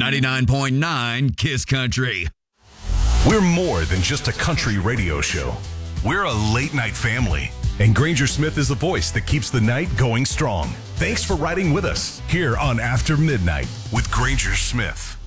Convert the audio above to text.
99.9 Kiss Country. We're more than just a country radio show. We're a late-night family. And Granger Smith is the voice that keeps the night going strong. Thanks for riding with us here on After Midnight with Granger Smith.